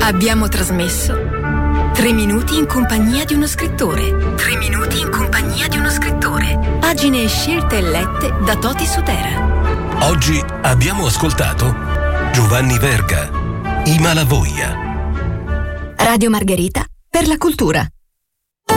Abbiamo trasmesso 3 minuti in compagnia di uno scrittore. 3 minuti in compagnia di uno scrittore. Pagine scelte e lette da Toti Sutera. Oggi abbiamo ascoltato Giovanni Verga, I Malavoglia. Radio Margherita per la cultura.